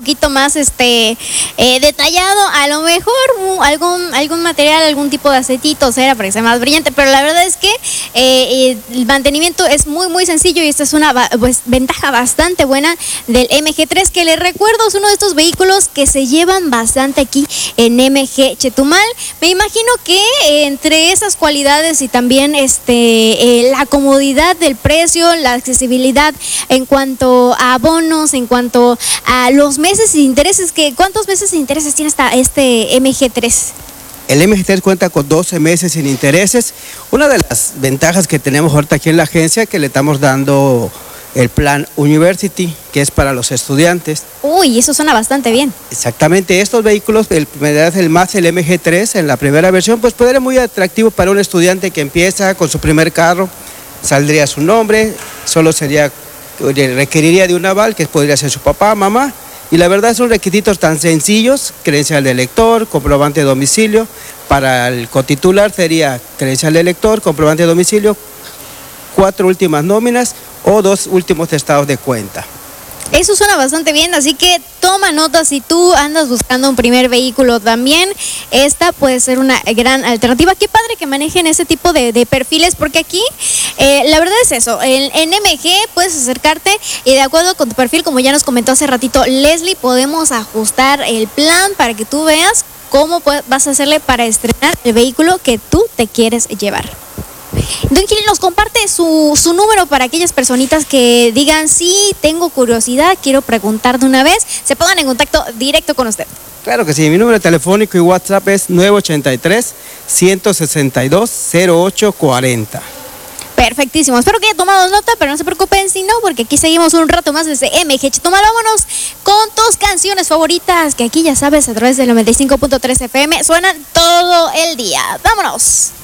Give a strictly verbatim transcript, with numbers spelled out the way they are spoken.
poquito más este eh, detallado, a lo mejor uh, algún, algún material, algún tipo de acetito, cera para que sea más brillante, pero la verdad es que eh, el mantenimiento es muy muy sencillo y esta es una pues, ventaja bastante buena del M G tres, que les recuerdo es uno de estos vehículos que se llevan bastante aquí en M G Chetumal. Me imagino que eh, entre esas cualidades y también este eh, la comodidad del precio, la accesibilidad en cuanto a bonos, en cuanto a los meses de intereses, que ¿cuántos meses de intereses tiene esta, este M G tres? El M G tres cuenta con doce meses sin intereses. Una de las ventajas que tenemos ahorita aquí en la agencia, que le estamos dando el plan University, que es para los estudiantes. Uy, eso suena bastante bien. Exactamente, estos vehículos, el, el más el M G tres en la primera versión, pues puede ser muy atractivo para un estudiante que empieza con su primer carro. Saldría su nombre, solo sería, requeriría de un aval, que podría ser su papá, mamá, y la verdad son requisitos tan sencillos: credencial de lector, comprobante de domicilio. Para el cotitular sería credencial de lector, comprobante de domicilio, cuatro últimas nóminas o dos últimos estados de cuenta. Eso suena bastante bien, así que toma nota si tú andas buscando un primer vehículo también. Esta puede ser una gran alternativa. Qué padre que manejen ese tipo de, de perfiles, porque aquí eh, la verdad es eso, en, en M G puedes acercarte y de acuerdo con tu perfil, como ya nos comentó hace ratito Leslie, podemos ajustar el plan para que tú veas cómo vas a hacerle para estrenar el vehículo que tú te quieres llevar. Don Gil nos comparte su, su número para aquellas personitas que digan: sí, tengo curiosidad, quiero preguntar de una vez, se pongan en contacto directo con usted. Claro que sí, mi número telefónico y WhatsApp es nueve ochenta y tres, ciento sesenta y dos, cero ocho cuarenta. Perfectísimo, espero que haya tomado nota, pero no se preocupen si no, porque aquí seguimos un rato más desde M G Chetumal. Vámonos con tus canciones favoritas, que aquí ya sabes, a través del noventa y cinco punto tres F M suenan todo el día. Vámonos.